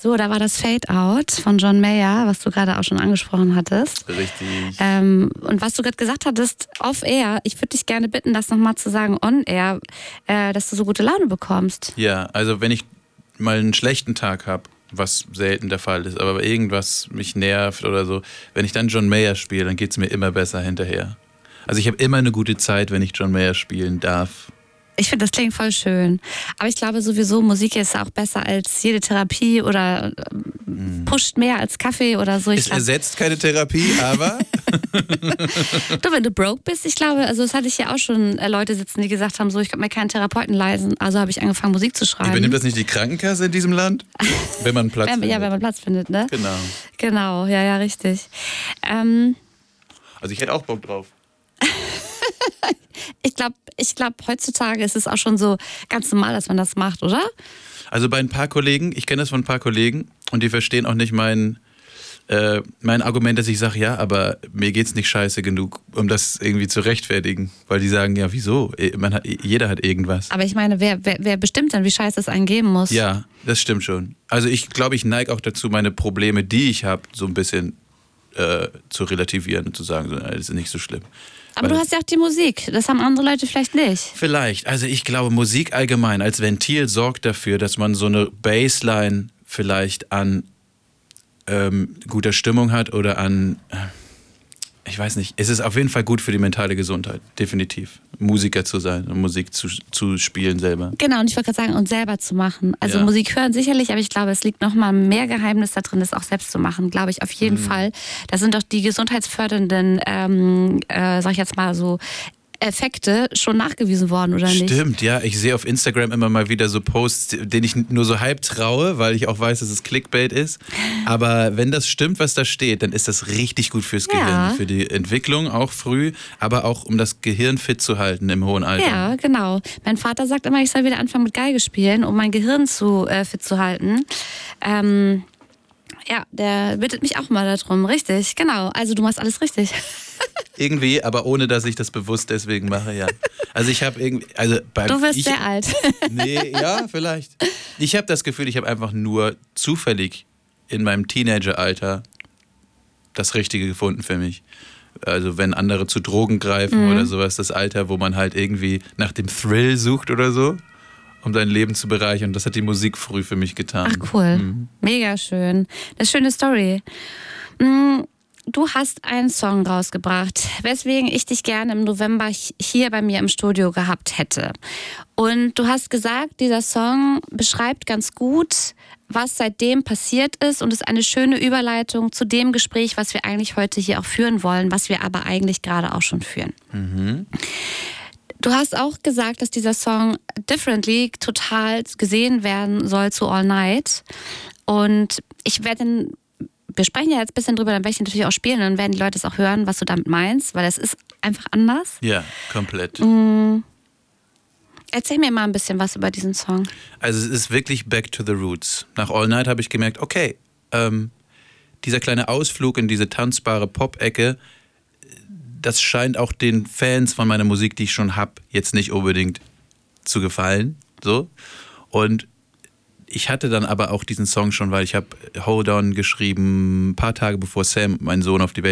So, da war das Fade Out von John Mayer, was du gerade auch schon angesprochen hattest. Richtig. Und was du gerade gesagt hattest, off-air, ich würde dich gerne bitten, das nochmal zu sagen on-air, dass du so gute Laune bekommst. Ja, also wenn ich mal einen schlechten Tag habe, was selten der Fall ist, aber irgendwas mich nervt oder so, wenn ich dann John Mayer spiele, dann geht es mir immer besser hinterher. Also ich habe immer eine gute Zeit, wenn ich John Mayer spielen darf. Ich finde, das klingt voll schön. Aber ich glaube sowieso, Musik ist auch besser als jede Therapie oder pusht mehr als Kaffee oder so. Es ersetzt keine Therapie, aber... Du, wenn du broke bist, ich glaube, also das hatte ich ja auch schon Leute sitzen, die gesagt haben, so, ich kann mir keinen Therapeuten leisten, also habe ich angefangen, Musik zu schreiben. Übernimmt das nicht die Krankenkasse in diesem Land? Wenn man Platz findet. Ja, wenn man Platz findet, ne? Genau, ja, richtig. Also ich hätte auch Bock drauf. Ich glaube, heutzutage ist es auch schon so ganz normal, dass man das macht, oder? Also bei ein paar Kollegen, ich kenne das von ein paar Kollegen und die verstehen auch nicht mein Argument, dass ich sage, ja, aber mir geht's nicht scheiße genug, um das irgendwie zu rechtfertigen. Weil die sagen, ja, wieso? Jeder hat irgendwas. Aber ich meine, wer bestimmt dann, wie scheiße es einen geben muss? Ja, das stimmt schon. Also ich glaube, ich neige auch dazu, meine Probleme, die ich habe, so ein bisschen zu relativieren und zu sagen, das ist nicht so schlimm. Aber du hast ja auch die Musik, das haben andere Leute vielleicht nicht. Vielleicht, also ich glaube, Musik allgemein als Ventil sorgt dafür, dass man so eine Baseline vielleicht an guter Stimmung hat oder an, ich weiß nicht, es ist auf jeden Fall gut für die mentale Gesundheit, definitiv. Musiker zu sein und Musik zu spielen selber. Genau, und ich wollte gerade sagen, und selber zu machen. Also Ja. Musik hören sicherlich, aber ich glaube, es liegt nochmal mehr Geheimnis da drin, das auch selbst zu machen, glaube ich, auf jeden Fall. Das sind doch die gesundheitsfördernden, sag ich jetzt mal so, Effekte schon nachgewiesen worden, oder nicht? Stimmt, ja. Ich sehe auf Instagram immer mal wieder so Posts, denen ich nur so halb traue, weil ich auch weiß, dass es Clickbait ist. Aber wenn das stimmt, was da steht, dann ist das richtig gut fürs Gehirn, für die Entwicklung auch früh, aber auch um das Gehirn fit zu halten im hohen Alter. Ja, genau. Mein Vater sagt immer, ich soll wieder anfangen mit Geige spielen, um mein Gehirn fit zu halten. Ja, der bittet mich auch mal darum, richtig, genau. Also du machst alles richtig. Irgendwie, aber ohne, dass ich das bewusst deswegen mache, ja. Also ich habe irgendwie... Du wirst sehr alt. Nee, ja, vielleicht. Ich habe das Gefühl, ich habe einfach nur zufällig in meinem Teenageralter das Richtige gefunden für mich. Also wenn andere zu Drogen greifen oder sowas, das Alter, wo man halt irgendwie nach dem Thrill sucht oder so, um sein Leben zu bereichern. Und das hat die Musik früh für mich getan. Ach cool, mega schön. Das ist eine schöne Story. Du hast einen Song rausgebracht, weswegen ich dich gerne im November hier bei mir im Studio gehabt hätte. Und du hast gesagt, dieser Song beschreibt ganz gut, was seitdem passiert ist und ist eine schöne Überleitung zu dem Gespräch, was wir eigentlich heute hier auch führen wollen, was wir aber eigentlich gerade auch schon führen. Du hast auch gesagt, dass dieser Song Differently total gesehen werden soll zu All Night. Und wir sprechen ja jetzt ein bisschen drüber, dann werde ich natürlich auch spielen und dann werden die Leute es auch hören, was du damit meinst, weil es ist einfach anders. Ja, komplett. Erzähl mir mal ein bisschen was über diesen Song. Also es ist wirklich back to the roots. Nach All Night habe ich gemerkt, okay, dieser kleine Ausflug in diese tanzbare Pop-Ecke, das scheint auch den Fans von meiner Musik, die ich schon habe, jetzt nicht unbedingt zu gefallen. So. Und ich hatte dann aber auch diesen Song schon, weil ich habe Hold On geschrieben, ein paar Tage bevor Sam, mein Sohn, auf die Welt